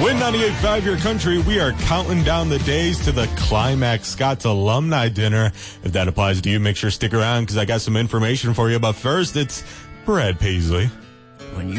Win 98.5 Your Country. We are counting down the days to the Climax Scott's Alumni Dinner. If that applies to you, make sure to stick around because I got some information for you. But first, it's Brad Paisley. When you